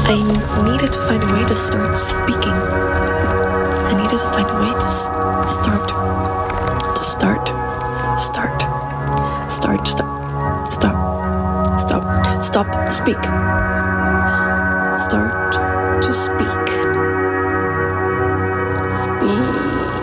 I needed to find a way to start speaking. I needed to find a way to start. Stop, speak. Start to speak.